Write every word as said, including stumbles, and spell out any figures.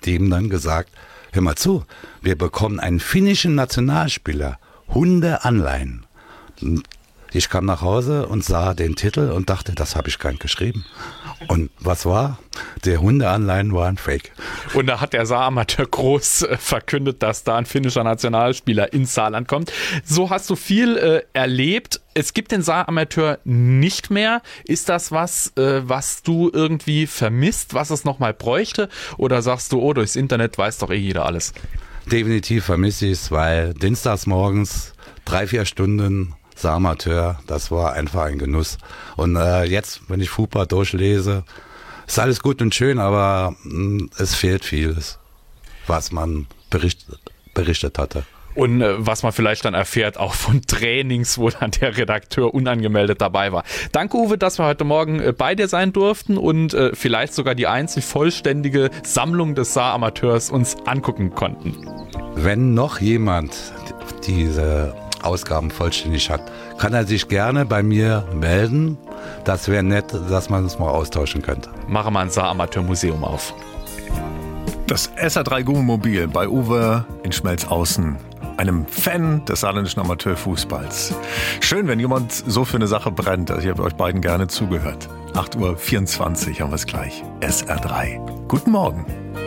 dem dann gesagt, hör mal zu, wir bekommen einen finnischen Nationalspieler, Hunde-Anleihen. Ich kam nach Hause und sah den Titel und dachte, das habe ich gar nicht geschrieben. Und was war? Der Hundeanleihen war ein Fake. Und da hat der Saaramateur groß äh, verkündet, dass da ein finnischer Nationalspieler ins Saarland kommt. So hast du viel äh, erlebt. Es gibt den Saaramateur nicht mehr. Ist das was, äh, was du irgendwie vermisst, was es nochmal bräuchte? Oder sagst du, oh, durchs Internet weiß doch eh jeder alles? Definitiv vermisse ich es, weil dienstags morgens drei, vier Stunden Saaramateur, das war einfach ein Genuss. Und äh, jetzt, wenn ich Fußball durchlese, ist alles gut und schön, aber mh, es fehlt vieles, was man berichtet, berichtet hatte. Und äh, was man vielleicht dann erfährt, auch von Trainings, wo dann der Redakteur unangemeldet dabei war. Danke, Uwe, dass wir heute Morgen äh, bei dir sein durften und äh, vielleicht sogar die einzig vollständige Sammlung des Saaramateurs uns angucken konnten. Wenn noch jemand diese Ausgaben vollständig hat, kann er sich gerne bei mir melden. Das wäre nett, dass man es mal austauschen könnte. Machen wir ein Saaramateur-Museum auf. Das S R drei Gummobil bei Uwe in Schmelzaußen, einem Fan des saarländischen Amateurfußballs. Schön, wenn jemand so für eine Sache brennt. Also ich habe euch beiden gerne zugehört. acht Uhr vierundzwanzig haben wir es gleich. S R drei. Guten Morgen.